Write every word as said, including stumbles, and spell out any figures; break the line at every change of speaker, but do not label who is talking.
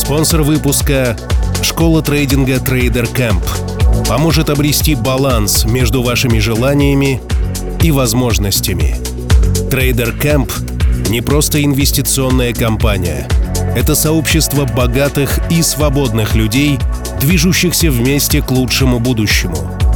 Спонсор выпуска — школа трейдинга Trader Camp. Поможет обрести баланс между вашими желаниями и возможностями. Trader Camp — не просто инвестиционная компания. Это сообщество богатых и свободных людей, движущихся вместе к лучшему будущему.